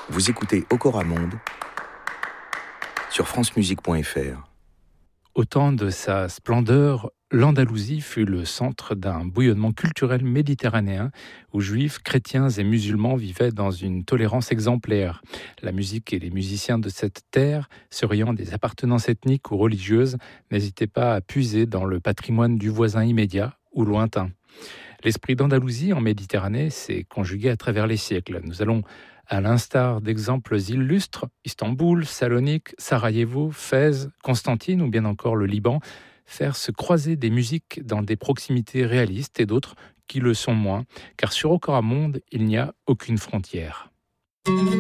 Vous écoutez Okora Monde sur francemusique.fr. Au temps de sa splendeur, l'Andalousie fut le centre d'un bouillonnement culturel méditerranéen où juifs, chrétiens et musulmans vivaient dans une tolérance exemplaire. La musique et les musiciens de cette terre, se riant des appartenances ethniques ou religieuses, n'hésitaient pas à puiser dans le patrimoine du voisin immédiat ou lointain. L'esprit d'Andalousie en Méditerranée s'est conjugué à travers les siècles. Nous allons, à l'instar d'exemples illustres, Istanbul, Salonique, Sarajevo, Fès, Constantine ou bien encore le Liban, faire se croiser des musiques dans des proximités réalistes et d'autres qui le sont moins, car sur Okora Monde, il n'y a aucune frontière.